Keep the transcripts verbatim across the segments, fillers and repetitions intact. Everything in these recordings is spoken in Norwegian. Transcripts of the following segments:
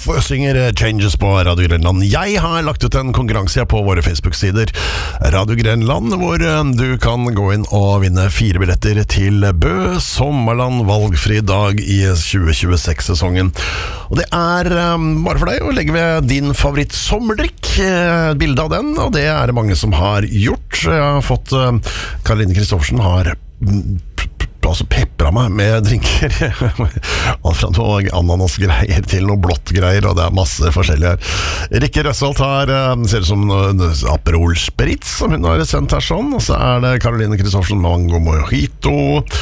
Duff synger Changes på Radio Grenland. Jeg har lagt ut en konkurranse på våre Facebook-sider Radio Grenland, hvor du kan gå inn og vinne fire billetter til Bø Sommerland valgfri dag i tjue tjueseks-sesongen. Og det er um, bare for deg å legge ved din favoritt sommerdrikk, uh, bilde av den, og det er det mange som har gjort. Jeg har fått uh, Karoline Kristoffersen har altså pepra meg med drinker alt fra noe ananasgreier til noe blått greier, og det er masse forskjellig her. Rikke Røsholt har ser ut som Aperol Spritz som hun har sendt her sånn, og så er det Karoline Kristoffersen Mango Mojito,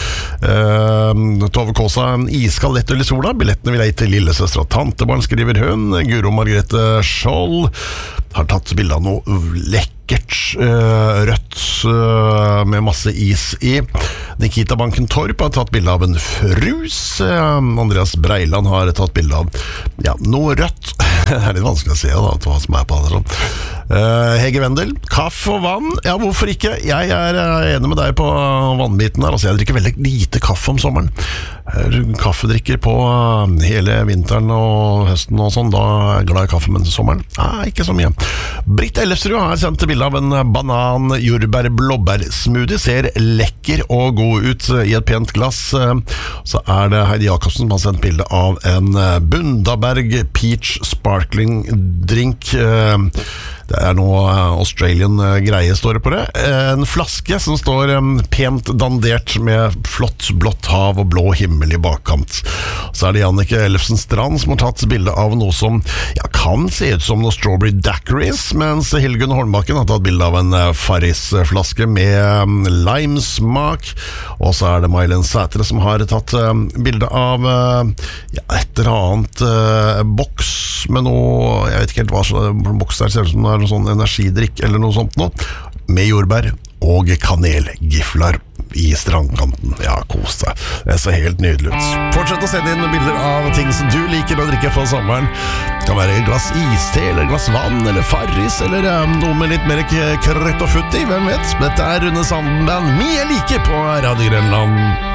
eh, Tove Kåsa iskald lettøl i sola, billettene vil jeg til lillesøster og tantebarn, skriver hun. Guro Margrethe Scholl har tatt bilde av noe lekkert uh, rødt uh, med masse is i. Nikita Banken Torp har tatt bilde av en frus. uh, Andreas Breiland har tatt bilde av ja, noe rødt. Det er litt vanskelig å se da, hva som er på det sånn. uh, Hege Wendel, kaffe og vann. Ja, hvorfor ikke? Jeg er uh, enig med deg på vannbiten her. Altså, jeg drikker veldig lite kaffe om sommeren. Kaffedrikker på uh, hele vinteren og høsten og sånn. Da er jeg glad i kaffe, men sommeren Nei, ikke så mye. Britt Ellefsrud har sendt bilde av en banan jordbær blåbær smoothie. Ser lekker og god ut i et pent glass. Så er det Heidi Jakobsen som har sendt bilde av en Bundaberg Peach Sparkling drink. Det er noe Australian greie, står det på det. En flaske som står pent dandert med flott blått hav og blå himmel i bakkant. Så er det Jannicke Ellefsen Strand som har tatt bilde av noe som ja, kan se ut som noe strawberry daiquiris, mens Hilgun Holmbakken har tatt bilde av en Farris-flaske med limesmak. Og så er det Mailen Sætre som har tatt bilde av ja, et eller annet uh, boks med noe, jeg vet ikke helt hva slags boks der ser ut som det er noe sånn energidrikk eller noe sånt nå, med jordbær og kanelgifler i strandkanten. Ja, kos deg. Det ser helt nydelig ut. Fortsett å sende inn bilder av ting som du liker å drikke for sommeren. Det kan være et glass iste, eller et glass vann, eller Farris, eller um, noe med litt mer krøtt og futt i, hvem vet? Dette er Rune Sandberg, mye like på Radio Grenland.